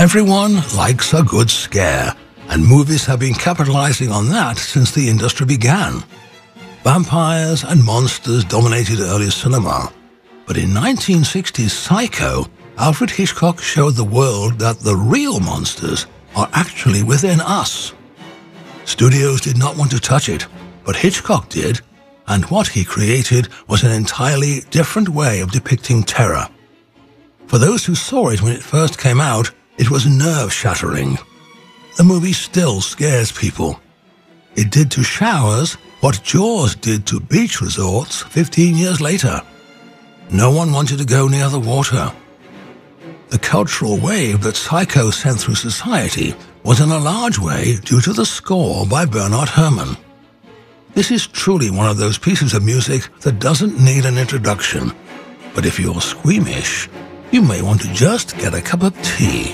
Everyone likes a good scare, and movies have been capitalizing on that since the industry began. Vampires and monsters dominated early cinema, but in 1960's Psycho, Alfred Hitchcock showed the world that the real monsters are actually within us. Studios did not want to touch it, but Hitchcock did, and what he created was an entirely different way of depicting terror. For those who saw it when it first came out, it was nerve-shattering. The movie still scares people. It did to showers what Jaws did to beach resorts 15 years later. No one wanted to go near the water. The cultural wave that Psycho sent through society was in a large way due to the score by Bernard Herrmann. This is truly one of those pieces of music that doesn't need an introduction, but if you're squeamish, you may want to just get a cup of tea.